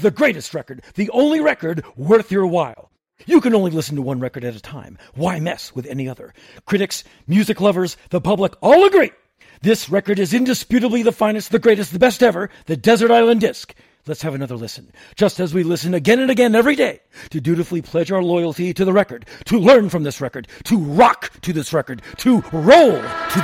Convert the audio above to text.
the greatest record, the only record worth your while. You can only listen to one record at a time. Why mess with any other? Critics, music lovers, the public all agree. This record is indisputably the finest, the greatest, the best ever, the Desert Island Disc. Let's have another listen, just as we listen again and again every day, to dutifully pledge our loyalty to the record, to learn from this record, to rock to this record, to roll to